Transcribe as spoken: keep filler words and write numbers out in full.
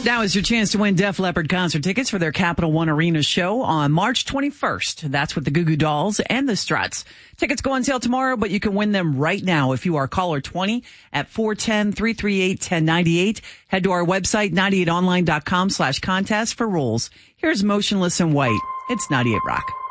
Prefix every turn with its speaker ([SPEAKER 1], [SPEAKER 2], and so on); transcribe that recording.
[SPEAKER 1] Now is your chance to win Def Leppard concert tickets for their Capital One Arena show on March twenty-first. That's with the Goo Goo Dolls and the Struts. Tickets go on sale tomorrow, but you can win them right now if you are caller twenty at four one zero, three three eight, one zero nine eight. Head to our website, ninety eight online dot com slash contest for rules. Here's Motionless in White. It's ninety-eight Rock.